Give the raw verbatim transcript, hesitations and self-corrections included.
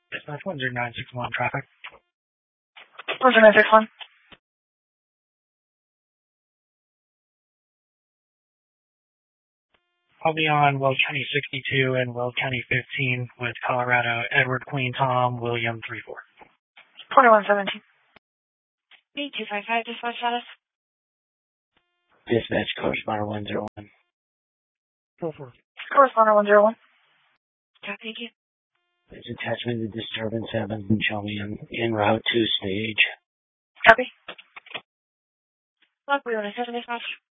Dispatch one zero nine six one traffic. one zero nine six one. I'll be on Will County sixty-two and Will County fifteen with Colorado Edward Queen Tom William three four. twenty-one seventeen. B two five five, dispatch status. Dispatch correspondent one zero one. four four. Correspondent one zero one. Copy, thank you. There's attachment to disturbance seven and show me en, en route to stage. Copy. Lock, we want to seven dispatch.